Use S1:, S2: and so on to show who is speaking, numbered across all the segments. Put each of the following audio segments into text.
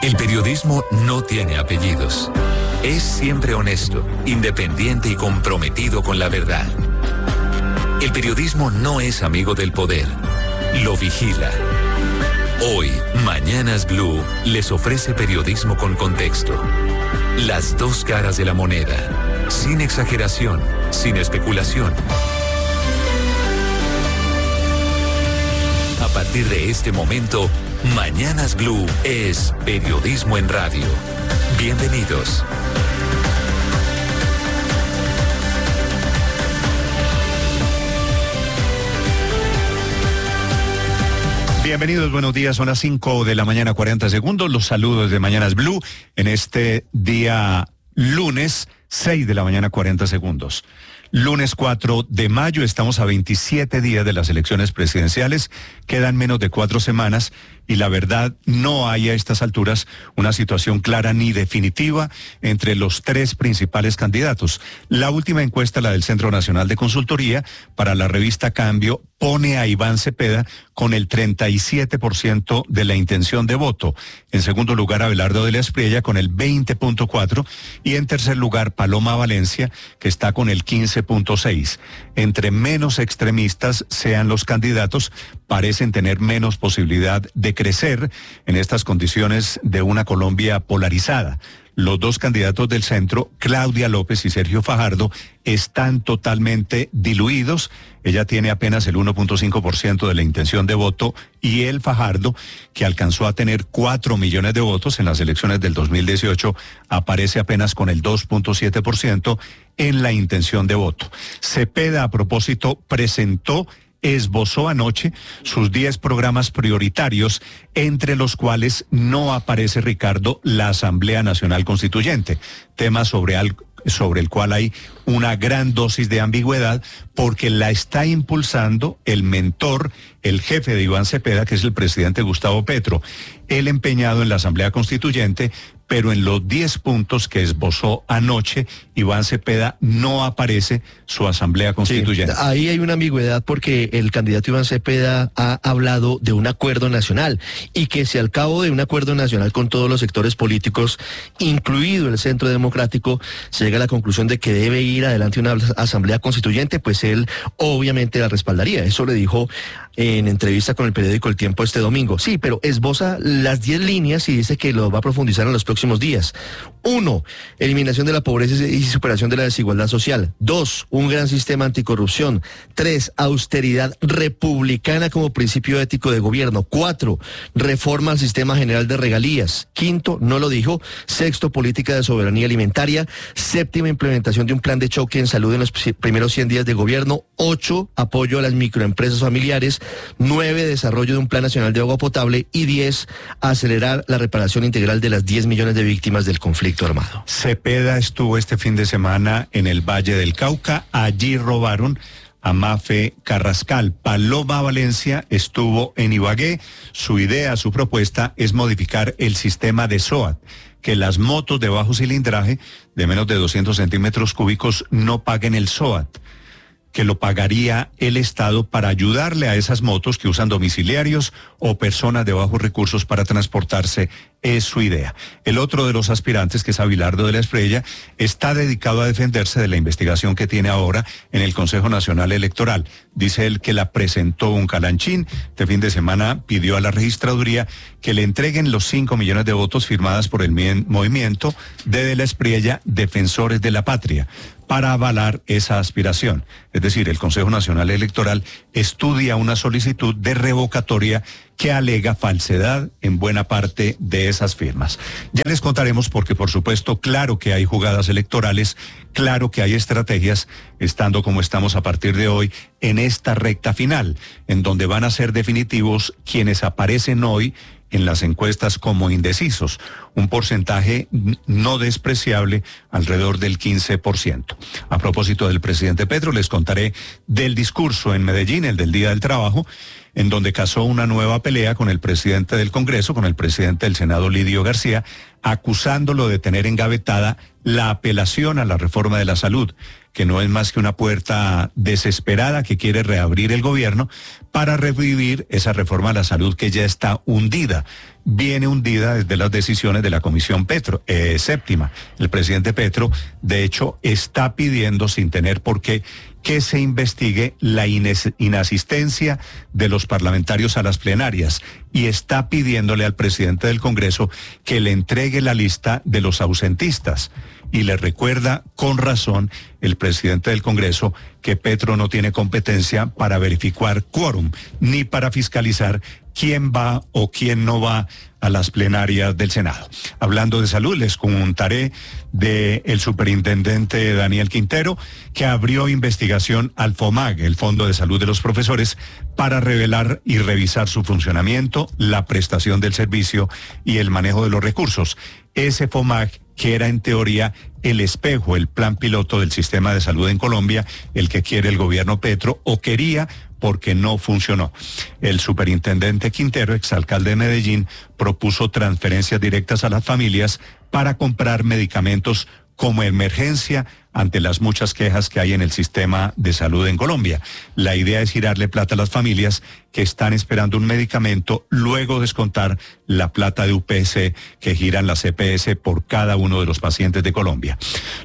S1: El periodismo no tiene apellidos. Es siempre honesto, independiente y comprometido con la verdad. El periodismo no es amigo del poder, lo vigila. Hoy, Mañanas Blue les ofrece periodismo con contexto. Las dos caras de la moneda, sin exageración, sin especulación. A partir de este momento, Mañanas Blue es periodismo en radio. Bienvenidos.
S2: Bienvenidos, buenos días, son las 5 de la mañana, 40 segundos. Los saludos de Mañanas Blue en este día lunes, 6 de la mañana, 40 segundos. Lunes 4 de mayo, estamos a 27 días de las elecciones presidenciales, quedan menos de 4 semanas y la verdad no hay a estas alturas una situación clara ni definitiva entre los tres principales candidatos. La última encuesta, la del Centro Nacional de Consultoría, para la revista Cambio, pone a Iván Cepeda con el 37% de la intención de voto. En segundo lugar, Abelardo de la Espriella con el 20.4% y en tercer lugar, Paloma Valencia, que está con el 15.6%. Entre menos extremistas sean los candidatos, parecen tener menos posibilidad de crecer en estas condiciones de una Colombia polarizada. Los dos candidatos del centro, Claudia López y Sergio Fajardo, están totalmente diluidos. Ella tiene apenas el 1.5% de la intención de voto y el Fajardo, que alcanzó a tener 4 millones de votos en las elecciones del 2018, aparece apenas con el 2.7% en la intención de voto. Cepeda, a propósito, esbozó anoche sus 10 programas prioritarios, entre los cuales no aparece, Ricardo, la Asamblea Nacional Constituyente, tema sobre el cual hay una gran dosis de ambigüedad, porque la está impulsando el mentor, el jefe de Iván Cepeda, que es el presidente Gustavo Petro, él empeñado en la Asamblea Constituyente, pero en los 10 puntos que esbozó anoche, Iván Cepeda, no aparece su Asamblea Constituyente.
S3: Sí, ahí hay una ambigüedad porque el candidato Iván Cepeda ha hablado de un acuerdo nacional y que si al cabo de un acuerdo nacional con todos los sectores políticos, incluido el Centro Democrático, se llega a la conclusión de que debe ir adelante una Asamblea Constituyente, pues él obviamente la respaldaría. Eso le dijo en entrevista con el periódico El Tiempo este domingo. Sí, pero esboza las 10 líneas y dice que lo va a profundizar en los próximos días. 1, eliminación de la pobreza y superación de la desigualdad social. 2, un gran sistema anticorrupción. 3, austeridad republicana como principio ético de gobierno. 4, reforma al sistema general de regalías. 5, no lo dijo. 6, política de soberanía alimentaria. 7, implementación de un plan de choque en salud en los primeros 100 días de gobierno. 8, apoyo a las microempresas familiares. 9, desarrollo de un plan nacional de agua potable. Y 10, acelerar la reparación integral de las 10 millones de víctimas del conflicto armado.
S2: Cepeda estuvo este fin de semana en el Valle del Cauca. Allí robaron a Mafe Carrascal. Paloma Valencia estuvo en Ibagué. Su idea, su propuesta es modificar el sistema de SOAT, que las motos de bajo cilindraje de menos de 200 centímetros cúbicos no paguen el SOAT, que lo pagaría el Estado para ayudarle a esas motos que usan domiciliarios o personas de bajos recursos para transportarse. Es su idea. El otro de los aspirantes, que es Abelardo de la Espriella, está dedicado a defenderse de la investigación que tiene ahora en el Consejo Nacional Electoral. Dice él que la presentó un calanchín. Este fin de semana pidió a la registraduría que le entreguen los 5 millones de votos firmadas por el movimiento de la Espriella, Defensores de la Patria, para avalar esa aspiración. Es decir, el Consejo Nacional Electoral estudia una solicitud de revocatoria que alega falsedad en buena parte de esas firmas. Ya les contaremos porque, por supuesto, claro que hay jugadas electorales, claro que hay estrategias, estando como estamos a partir de hoy en esta recta final, en donde van a ser definitivos quienes aparecen hoy en las encuestas como indecisos, un porcentaje no despreciable, alrededor del 15%. A propósito del presidente Petro, les contaré del discurso en Medellín, el del Día del Trabajo, en donde casó una nueva pelea con el presidente del Congreso, con el presidente del Senado, Lidio García, acusándolo de tener engavetada la apelación a la reforma de la salud, que no es más que una puerta desesperada que quiere reabrir el gobierno para revivir esa reforma a la salud que ya está hundida. Viene hundida desde las decisiones de la Comisión Séptima. El presidente Petro, de hecho, está pidiendo, sin tener por qué, que se investigue la inasistencia de los parlamentarios a las plenarias y está pidiéndole al presidente del Congreso que le entregue la lista de los ausentistas. Y le recuerda con razón el presidente del Congreso que Petro no tiene competencia para verificar quórum ni para fiscalizar quién va o quién no va a las plenarias del Senado. Hablando de salud, les contaré del superintendente Daniel Quintero, que abrió investigación al FOMAG, el Fondo de Salud de los Profesores, para revelar y revisar su funcionamiento, la prestación del servicio y el manejo de los recursos. Ese FOMAG, que era en teoría el espejo, el plan piloto del sistema de salud en Colombia, el que quiere el gobierno Petro, o quería, porque no funcionó. El superintendente Quintero, exalcalde de Medellín, propuso transferencias directas a las familias para comprar medicamentos como emergencia ante las muchas quejas que hay en el sistema de salud en Colombia. La idea es girarle plata a las familias que están esperando un medicamento, luego descontar la plata de UPS que giran las EPS por cada uno de los pacientes de Colombia.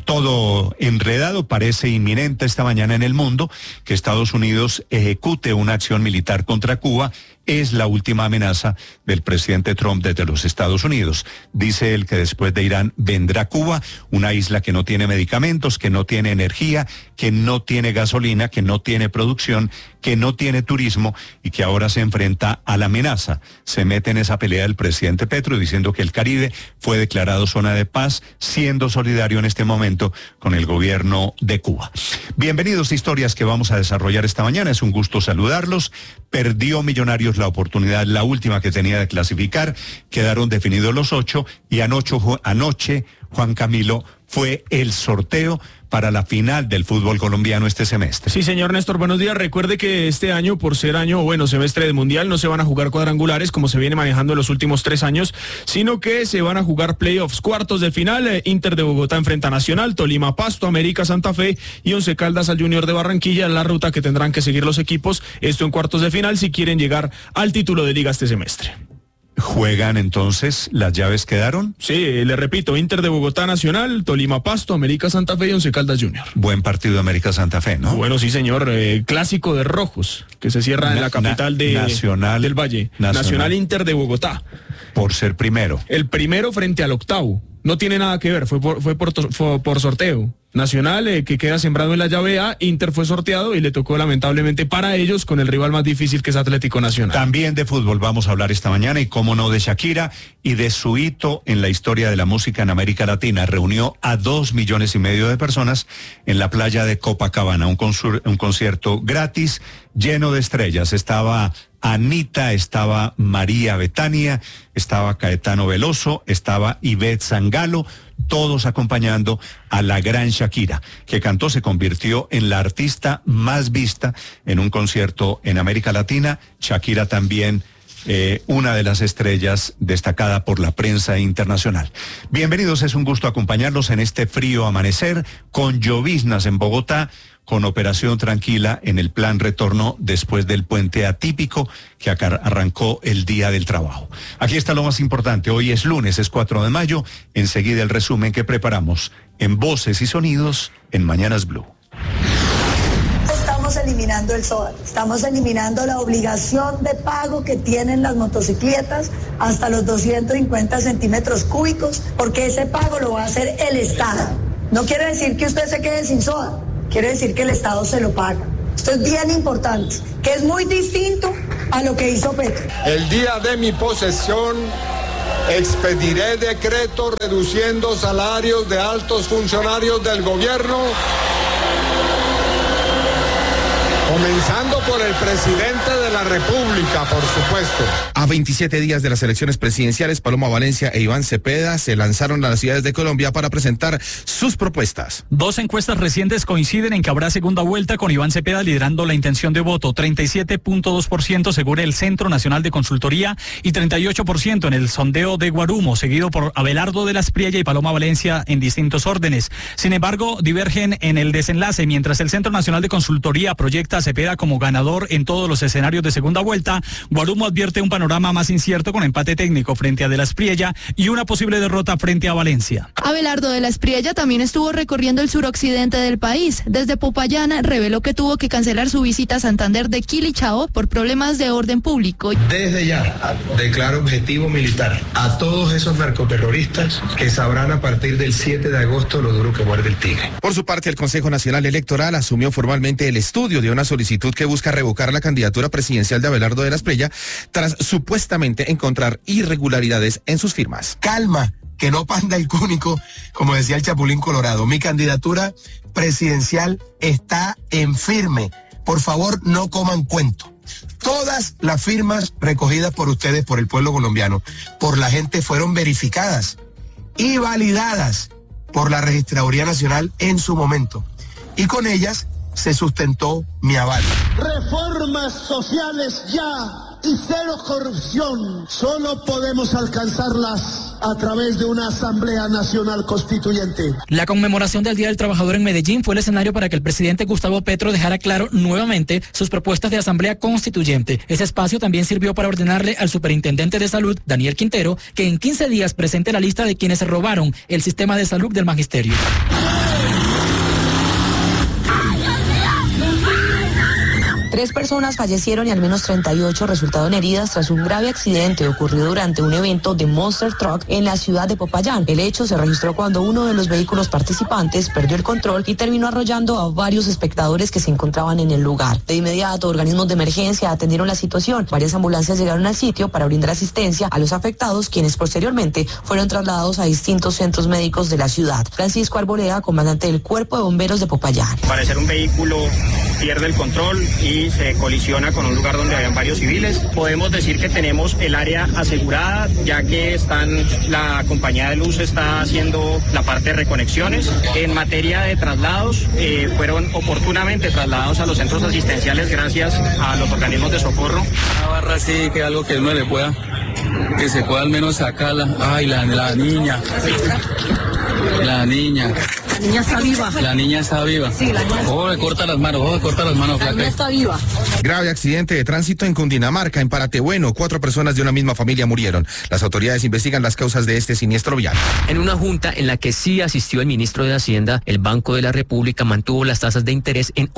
S2: Todo enredado, parece inminente esta mañana en el mundo que Estados Unidos ejecute una acción militar contra Cuba. Es la última amenaza del presidente Trump desde los Estados Unidos. Dice él que después de Irán vendrá Cuba, una isla que no tiene medicamentos, que no tiene energía, que no tiene gasolina, que no tiene producción, que no tiene turismo y que ahora se enfrenta a la amenaza. Se mete en esa pelea el presidente Petro diciendo que el Caribe fue declarado zona de paz, siendo solidario en este momento con el gobierno de Cuba. Bienvenidos a historias que vamos a desarrollar esta mañana. Es un gusto saludarlos. Perdió Millonarios la oportunidad, la última que tenía de clasificar. Quedaron definidos los 8 y anoche Juan Camilo fue el sorteo para la final del fútbol colombiano este semestre.
S4: Sí, señor Néstor, buenos días. Recuerde que este año, por ser semestre de mundial, no se van a jugar cuadrangulares como se viene manejando en los últimos 3 años, sino que se van a jugar playoffs, cuartos de final. Inter de Bogotá enfrenta a Nacional, Tolima Pasto, América Santa Fe y Once Caldas al Junior de Barranquilla, la ruta que tendrán que seguir los equipos, esto en cuartos de final, si quieren llegar al título de liga este semestre.
S2: ¿Juegan entonces? ¿Las llaves quedaron?
S4: Sí, le repito, Inter de Bogotá Nacional, Tolima Pasto, América Santa Fe y Once Caldas Junior.
S2: Buen partido de América Santa Fe, ¿no?
S4: Bueno, sí, señor. Clásico de rojos, que se cierra en la capital del Valle. Nacional Inter de Bogotá.
S2: Por ser primero.
S4: El primero frente al octavo. No tiene nada que ver, fue por sorteo. Nacional, que queda sembrado en la llave A, Inter fue sorteado y le tocó lamentablemente para ellos con el rival más difícil que es Atlético Nacional.
S2: También de fútbol vamos a hablar esta mañana y cómo no de Shakira y de su hito en la historia de la música en América Latina. Reunió a 2,5 millones de personas en la playa de Copacabana, un concierto gratis, lleno de estrellas. Estaba Anita, estaba María Bethania, estaba Caetano Veloso, estaba Ivette Sangalo, todos acompañando a la gran Shakira, que cantó, se convirtió en la artista más vista en un concierto en América Latina. Shakira también una de las estrellas destacada por la prensa internacional. Bienvenidos, es un gusto acompañarlos en este frío amanecer, con lloviznas en Bogotá, con operación tranquila en el plan retorno después del puente atípico que arrancó el Día del Trabajo. Aquí está lo más importante. Hoy es lunes, es 4 de mayo. Enseguida el resumen que preparamos en Voces y Sonidos en Mañanas Blue.
S5: Estamos eliminando el SOAT, estamos eliminando la obligación de pago que tienen las motocicletas hasta los 250 centímetros cúbicos, porque ese pago lo va a hacer el Estado. No quiere decir que usted se quede sin SOAT. Quiere decir que el Estado se lo paga. Esto es bien importante, que es muy distinto a lo que hizo Petro.
S6: El día de mi posesión expediré decretos reduciendo salarios de altos funcionarios del gobierno, comenzando por el presidente de la República, por supuesto.
S7: A 27 días de las elecciones presidenciales, Paloma Valencia e Iván Cepeda se lanzaron a las ciudades de Colombia para presentar sus propuestas.
S8: 2 encuestas recientes coinciden en que habrá segunda vuelta, con Iván Cepeda liderando la intención de voto, 37.2% según el Centro Nacional de Consultoría y 38% en el sondeo de Guarumo, seguido por Abelardo de la Espriella y Paloma Valencia en distintos órdenes. Sin embargo, divergen en el desenlace, mientras el Centro Nacional de Consultoría proyecta Cepeda como ganador en todos los escenarios de segunda vuelta, Guarumo advierte un panorama más incierto con empate técnico frente a De la Espriella y una posible derrota frente a Valencia.
S9: Abelardo De la Espriella también estuvo recorriendo el suroccidente del país. Desde Popayán reveló que tuvo que cancelar su visita a Santander de Quilichao por problemas de orden público.
S10: Desde ya declaro objetivo militar a todos esos narcoterroristas que sabrán a partir del 7 de agosto lo duro que muerde el tigre.
S7: Por su parte, el Consejo Nacional Electoral asumió formalmente el estudio de una solicitud que busca revocar la candidatura presidencial de Abelardo De la Espriella tras supuestamente encontrar irregularidades en sus firmas.
S10: Calma, que no panda el cúnico, como decía el Chapulín Colorado. Mi candidatura presidencial está en firme. Por favor, no coman cuento. Todas las firmas recogidas por ustedes, por el pueblo colombiano, por la gente, fueron verificadas y validadas por la Registraduría Nacional en su momento. Y con ellas se sustentó mi aval.
S11: Reformas sociales ya y cero corrupción. Solo podemos alcanzarlas a través de una Asamblea Nacional Constituyente.
S12: La conmemoración del Día del Trabajador en Medellín fue el escenario para que el presidente Gustavo Petro dejara claro nuevamente sus propuestas de Asamblea Constituyente. Ese espacio también sirvió para ordenarle al superintendente de salud, Daniel Quintero, que en 15 días presente la lista de quienes robaron el sistema de salud del magisterio.
S13: 3 personas fallecieron y al menos 38 resultaron heridas tras un grave accidente ocurrido durante un evento de Monster Truck en la ciudad de Popayán. El hecho se registró cuando uno de los vehículos participantes perdió el control y terminó arrollando a varios espectadores que se encontraban en el lugar. De inmediato, organismos de emergencia atendieron la situación. Varias ambulancias llegaron al sitio para brindar asistencia a los afectados, quienes posteriormente fueron trasladados a distintos centros médicos de la ciudad. Francisco Arboleda, comandante del Cuerpo de Bomberos de Popayán.
S14: Al parecer un vehículo pierde el control y se colisiona con un lugar donde habían varios civiles. Podemos decir que tenemos el área asegurada, ya que la compañía de luz está haciendo la parte de reconexiones. En materia de traslados, fueron oportunamente trasladados a los centros asistenciales gracias a los organismos de socorro.
S15: Una barra así, que algo que uno le pueda, que se pueda al menos sacarla. Ay, la niña. La niña está viva. La niña está viva. Sí, la niña. Ojo, le corta las manos,
S13: La niña está viva.
S7: Grave accidente de tránsito en Cundinamarca, en Paratebueno. 4 personas de una misma familia murieron. Las autoridades investigan las causas de este siniestro vial.
S16: En una junta en la que sí asistió el ministro de Hacienda, el Banco de la República mantuvo las tasas de interés en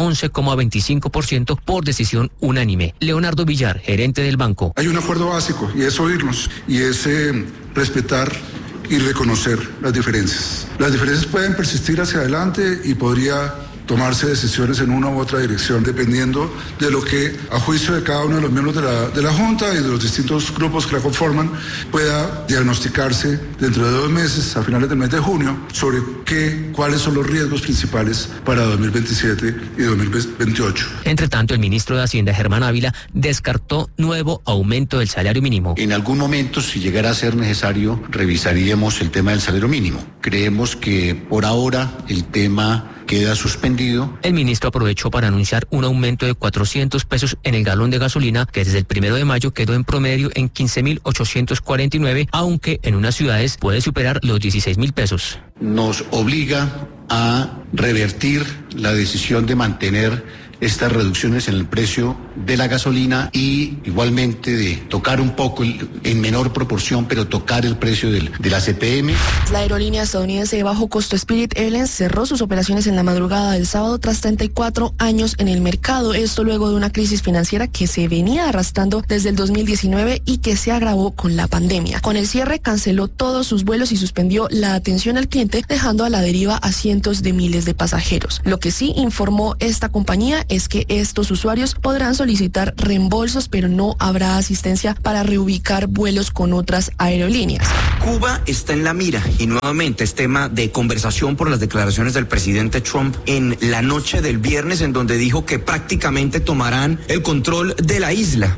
S16: 11,25% por decisión unánime. Leonardo Villar, gerente del banco.
S17: Hay un acuerdo básico y es oírnos y es respetar y reconocer las diferencias. Las diferencias pueden persistir hacia adelante y podría tomarse decisiones en una u otra dirección, dependiendo de lo que, a juicio de cada uno de los miembros de la Junta y de los distintos grupos que la conforman, pueda diagnosticarse dentro de 2 meses, a finales del mes de junio, sobre cuáles son los riesgos principales para 2027 y 2028.
S16: Entre tanto, el ministro de Hacienda, Germán Ávila, descartó nuevo aumento del salario mínimo.
S18: En algún momento, si llegara a ser necesario, revisaríamos el tema del salario mínimo. Creemos que por ahora el tema queda suspendido.
S16: El ministro aprovechó para anunciar un aumento de 400 pesos en el galón de gasolina, que desde el 1 de mayo quedó en promedio en 15.849, aunque en unas ciudades puede superar los 16.000 pesos.
S18: Nos obliga a revertir la decisión de mantener estas reducciones en el precio de la gasolina y igualmente de tocar un poco, en menor proporción, pero tocar el precio de la CPM.
S9: La aerolínea estadounidense de bajo costo Spirit Airlines cerró sus operaciones en la madrugada del sábado tras 34 años en el mercado. Esto luego de una crisis financiera que se venía arrastrando desde el 2019 y que se agravó con la pandemia. Con el cierre canceló todos sus vuelos y suspendió la atención al cliente, dejando a la deriva a cientos de miles de pasajeros. Lo que sí informó esta compañía es que estos usuarios podrán solicitar reembolsos, pero no habrá asistencia para reubicar vuelos con otras aerolíneas.
S19: Cuba está en la mira y nuevamente es tema de conversación por las declaraciones del presidente Trump en la noche del viernes, en donde dijo que prácticamente tomarán el control de la isla.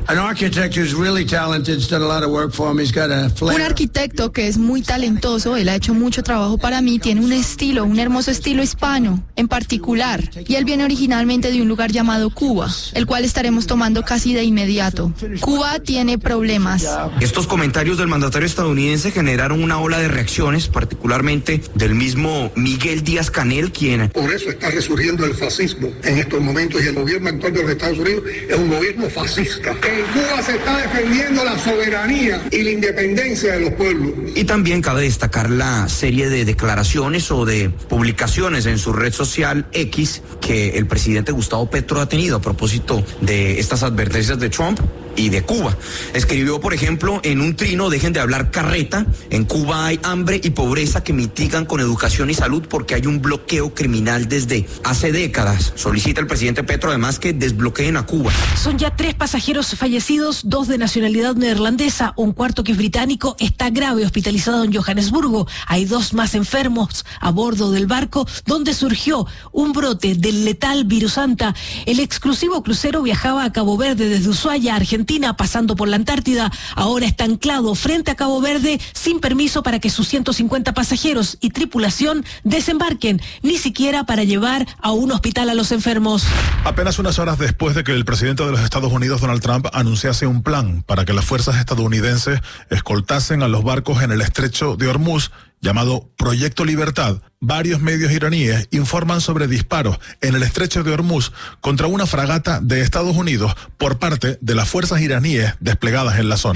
S9: Un arquitecto que es muy talentoso, él ha hecho mucho trabajo para mí, tiene un hermoso estilo hispano en particular, y él viene originalmente de un lugar
S20: lugar llamado Cuba, el cual estaremos tomando casi de inmediato. Cuba tiene problemas.
S19: Estos comentarios del mandatario estadounidense generaron una ola de reacciones, particularmente del mismo Miguel Díaz-Canel, quien...
S21: Por eso está resurgiendo el fascismo en estos momentos, y el gobierno actual de los Estados Unidos es un gobierno fascista. En Cuba se está defendiendo la soberanía y la independencia de los pueblos.
S19: Y también cabe destacar la serie de declaraciones o de publicaciones en su red social X que el presidente Gustavo Petro ha tenido a propósito de estas advertencias de Trump y de Cuba. Escribió, por ejemplo, en un trino: dejen de hablar carreta, en Cuba hay hambre y pobreza que mitigan con educación y salud porque hay un bloqueo criminal desde hace décadas. Solicita el presidente Petro además que desbloqueen a Cuba.
S22: Son ya 3 pasajeros fallecidos, 2 de nacionalidad neerlandesa, un cuarto que es británico, está grave, hospitalizado en Johannesburgo. Hay 2 más enfermos a bordo del barco donde surgió un brote del letal virus Anta. El exclusivo crucero viajaba a Cabo Verde desde Ushuaia, Argentina, pasando por la Antártida. Ahora está anclado frente a Cabo Verde sin permiso para que sus 150 pasajeros y tripulación desembarquen, ni siquiera para llevar a un hospital a los enfermos.
S23: Apenas unas horas después de que el presidente de los Estados Unidos, Donald Trump, anunciase un plan para que las fuerzas estadounidenses escoltasen a los barcos en el estrecho de Hormuz, llamado Proyecto Libertad, varios medios iraníes informan sobre disparos en el estrecho de Hormuz contra una fragata de Estados Unidos por parte de las fuerzas iraníes desplegadas en la zona.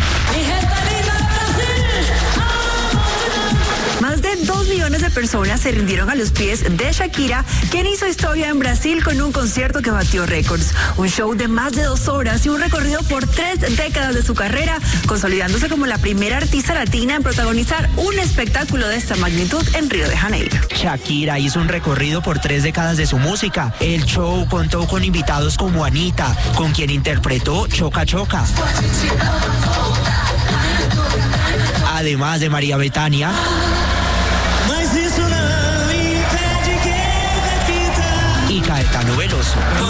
S24: Más de 2 millones de personas se rindieron a los pies de Shakira, quien hizo historia en Brasil con un concierto que batió récords. Un show de más de 2 horas y un recorrido por 3 décadas de su carrera, consolidándose como la primera artista latina en protagonizar un espectáculo de esta magnitud en Río de Janeiro.
S25: Shakira hizo un recorrido por 3 décadas de su música. El show contó con invitados como Anita, con quien interpretó Choca Choca. Además de María Bethania y Caetano Veloso.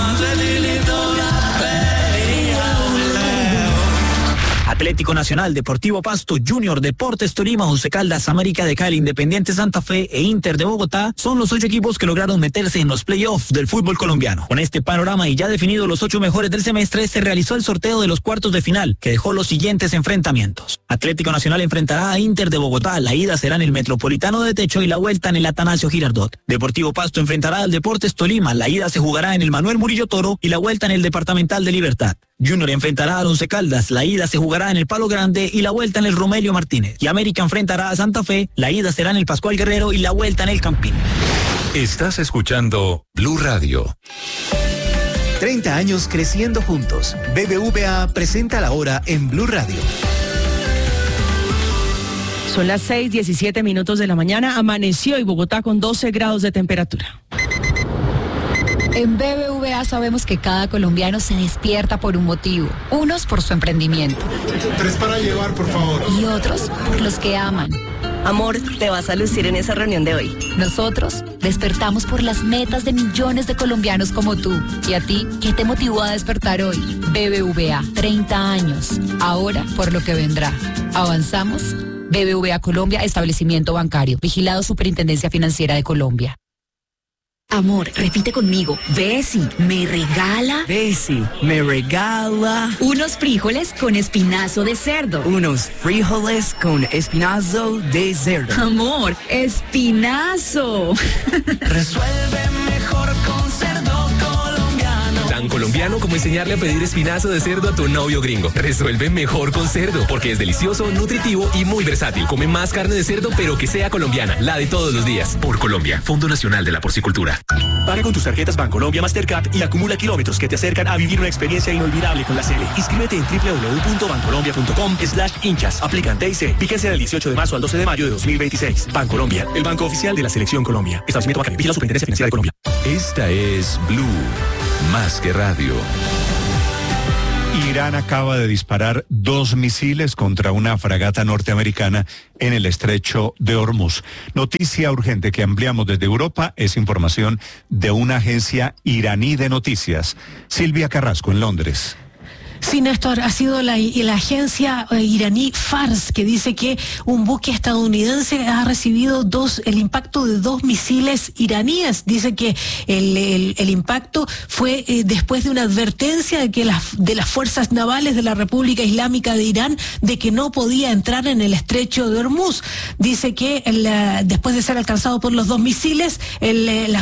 S25: Atlético Nacional, Deportivo Pasto, Junior, Deportes Tolima, Once Caldas, América de Cali, Independiente Santa Fe e Inter de Bogotá son los 8 equipos que lograron meterse en los playoffs del fútbol colombiano. Con este panorama y ya definidos los 8 mejores del semestre, se realizó el sorteo de los cuartos de final, que dejó los siguientes enfrentamientos. Atlético Nacional enfrentará a Inter de Bogotá, la ida será en el Metropolitano de Techo y la vuelta en el Atanasio Girardot. Deportivo Pasto enfrentará al Deportes Tolima, la ida se jugará en el Manuel Murillo Toro y la vuelta en el Departamental de Libertad. Junior enfrentará al Once Caldas, la ida se jugará en el Palo Grande y la vuelta en el Romelio Martínez. Y América enfrentará a Santa Fe, la ida será en el Pascual Guerrero y la vuelta en el Campín.
S1: Estás escuchando Blue Radio.
S26: 30 años creciendo juntos. BBVA presenta la hora en Blue Radio.
S22: Son las 6:17 de la mañana. Amaneció y Bogotá con 12 grados de temperatura.
S27: En BBVA sabemos que cada colombiano se despierta por un motivo. Unos por su emprendimiento.
S21: 3 para llevar, por favor.
S27: Y otros por los que aman.
S28: Amor, te vas a lucir en esa reunión de hoy.
S27: Nosotros despertamos por las metas de millones de colombianos como tú. ¿Y a ti qué te motivó a despertar hoy? BBVA, 30 años. Ahora por lo que vendrá. ¿Avanzamos? BBVA Colombia, establecimiento bancario. Vigilado Superintendencia Financiera de Colombia.
S28: Amor, repite conmigo. Bessie, ¿me regala?
S25: Bessie, me regala
S28: Unos frijoles con espinazo de cerdo.
S25: unos frijoles con espinazo de cerdo.
S28: Amor, espinazo.
S25: Resuelve mejor con cerdo colombiano.
S29: Tan colombiano como enseñarle a pedir espinazo de cerdo a tu novio gringo. Resuelve mejor con cerdo, porque es delicioso, nutritivo y muy versátil. Come más carne de cerdo, pero que sea colombiana, la de todos los días. Por Colombia, Fondo Nacional de la Porcicultura.
S30: Paga con tus tarjetas Bancolombia Mastercard y acumula kilómetros que te acercan a vivir una experiencia inolvidable con la Cele. Inscríbete en www.bancolombia.com/hinchas. Aplican TIC. Fíjense del 18 de marzo al 12 de mayo de 2026. Bancolombia, el banco oficial de la Selección Colombia. Establecimiento bancario. Vigila la Superintendencia Financiera de Colombia.
S1: Esta es Blue, más que radio.
S2: Irán acaba de disparar 2 misiles contra una fragata norteamericana en el estrecho de Hormuz. Noticia urgente que ampliamos desde Europa, es información de una agencia iraní de noticias. Silvia Carrasco en Londres.
S22: Sí, Néstor, ha sido la agencia iraní Fars que dice que un buque estadounidense ha recibido el impacto de 2 misiles iraníes. Dice que el impacto fue después de una advertencia de las fuerzas navales de la República Islámica de Irán de que no podía entrar en el estrecho de Hormuz. Dice que después de ser alcanzado por los 2 misiles, la